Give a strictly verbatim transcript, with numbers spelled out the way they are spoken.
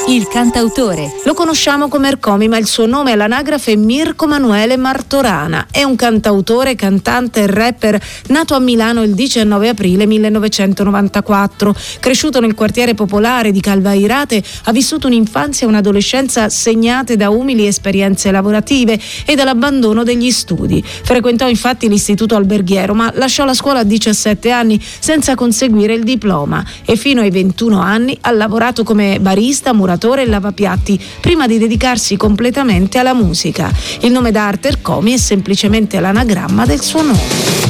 Il cantautore. Lo conosciamo come Ercomi, ma il suo nome all'anagrafe è Mirko Manuele Martorana. È un cantautore, cantante e rapper nato a Milano il diciannove aprile millenovecentonovantaquattro. Cresciuto nel quartiere popolare di Calvairate, ha vissuto un'infanzia e un'adolescenza segnate da umili esperienze lavorative e dall'abbandono degli studi. Frequentò infatti l'istituto alberghiero, ma lasciò la scuola a diciassette anni senza conseguire il diploma e fino ai ventuno anni ha lavorato come barista, muratore e lavapiatti prima di dedicarsi completamente alla musica. Il nome d'arte Ercomi è semplicemente l'anagramma del suo nome.